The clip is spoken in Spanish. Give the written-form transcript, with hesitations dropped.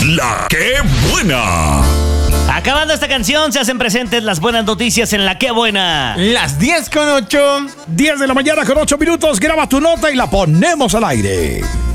La ¡Qué Buena! Acabando esta canción, se hacen presentes las buenas noticias en La ¡Qué Buena! Las 10:08. 10 de la mañana con 8 minutos. Graba tu nota y la ponemos al aire.